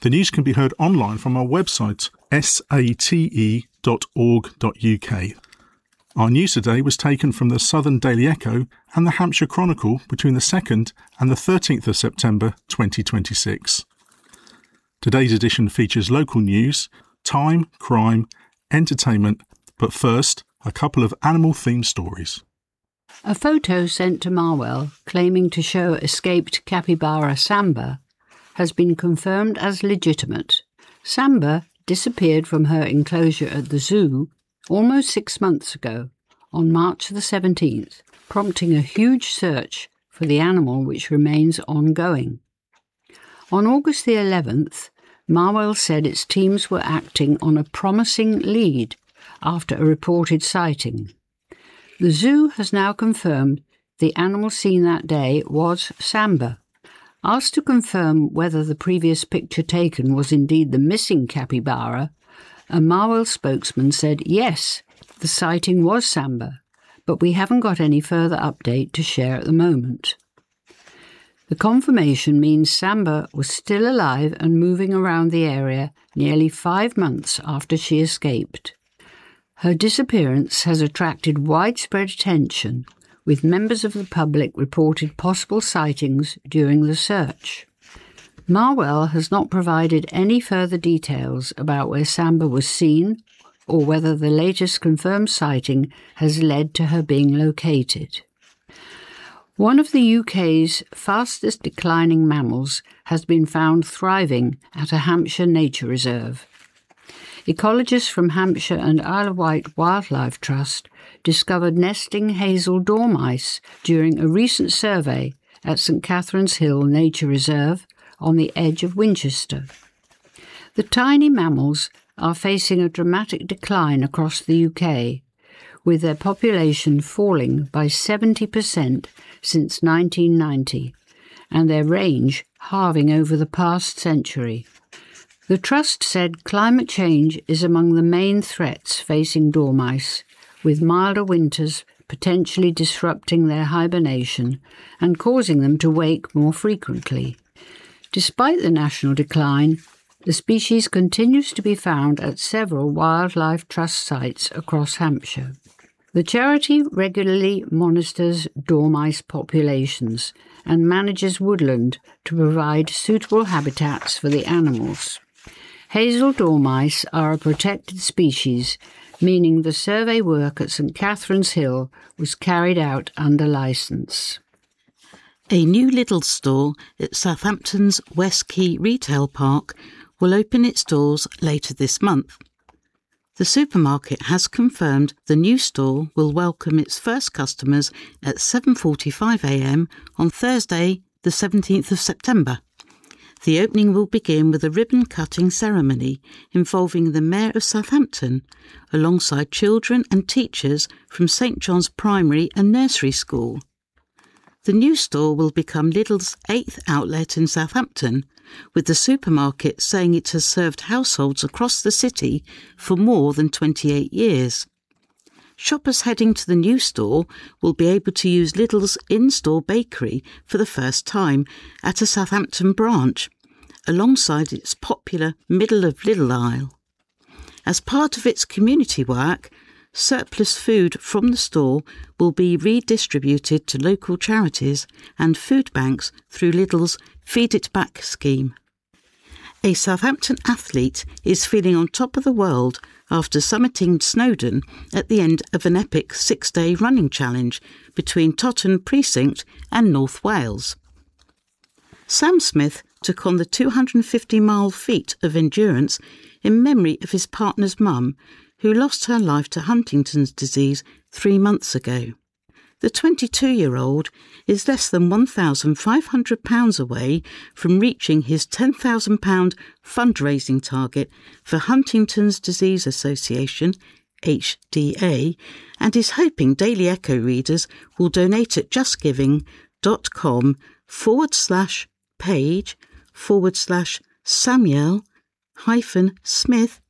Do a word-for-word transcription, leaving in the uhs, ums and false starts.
The news can be heard online from our website, sate dot org dot uk. Our news today was taken from the Southern Daily Echo and the Hampshire Chronicle between the second and the thirteenth of September twenty twenty-six. Today's edition features local news, time, crime, entertainment, but first, a couple of animal-themed stories. A photo sent to Marwell claiming to show escaped capybara Samba has been confirmed as legitimate. Samba disappeared from her enclosure at the zoo almost six months ago, on March the seventeenth, prompting a huge search for the animal which remains ongoing. On August the eleventh, Marwell said its teams were acting on a promising lead after a reported sighting. The zoo has now confirmed the animal seen that day was Samba. Asked to confirm whether the previous picture taken was indeed the missing capybara, a Marwell spokesman said, yes, the sighting was Samba, but we haven't got any further update to share at the moment. The confirmation means Samba was still alive and moving around the area nearly five months after she escaped. Her disappearance has attracted widespread attention, with members of the public reported possible sightings during the search. Marwell has not provided any further details about where Samba was seen or whether the latest confirmed sighting has led to her being located. One of the U K's fastest declining mammals has been found thriving at a Hampshire nature reserve. Ecologists from Hampshire and Isle of Wight Wildlife Trust discovered nesting hazel dormice during a recent survey at St Catherine's Hill Nature Reserve on the edge of Winchester. The tiny mammals are facing a dramatic decline across the U K, with their population falling by seventy percent since nineteen ninety, and their range halving over the past century. The Trust said climate change is among the main threats facing dormice, with milder winters potentially disrupting their hibernation and causing them to wake more frequently. Despite the national decline, the species continues to be found at several Wildlife Trust sites across Hampshire. The charity regularly monitors dormice populations and manages woodland to provide suitable habitats for the animals. Hazel dormice are a protected species, meaning the survey work at St Catherine's Hill was carried out under licence. A new Lidl store at Southampton's West Quay Retail Park will open its doors later this month. The supermarket has confirmed the new store will welcome its first customers at seven forty-five a m on Thursday, the seventeenth of September. The opening will begin with a ribbon-cutting ceremony involving the Mayor of Southampton, alongside children and teachers from St John's Primary and Nursery School. The new store will become Lidl's eighth outlet in Southampton, with the supermarket saying it has served households across the city for more than twenty-eight years. Shoppers heading to the new store will be able to use Lidl's in-store bakery for the first time at a Southampton branch, alongside its popular middle of Lidl aisle. As part of its community work, surplus food from the store will be redistributed to local charities and food banks through Lidl's Feed It Back scheme. A Southampton athlete is feeling on top of the world after summiting Snowdon at the end of an epic six-day running challenge between Totton Precinct and North Wales. Sam Smith took on the two hundred fifty mile feat of endurance in memory of his partner's mum, who lost her life to Huntington's disease three months ago. The twenty-two-year-old is less than one thousand five hundred pounds away from reaching his ten thousand pounds fundraising target for Huntington's Disease Association, H D A, and is hoping Daily Echo readers will donate at justgiving.com forward slash page forward slash Samuel hyphen Smith